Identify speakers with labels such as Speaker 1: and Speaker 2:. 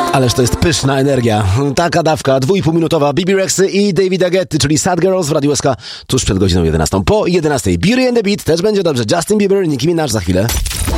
Speaker 1: Ależ to jest pyszna energia. Taka dawka, 2,5-minutowa Bibi Rexy i Davida Getty, czyli Sad Girls w Radiu SK tuż przed godziną 11. Po 11. Beauty and the Beat też będzie dobrze. Justin Bieber, Nicki Minaj za chwilę.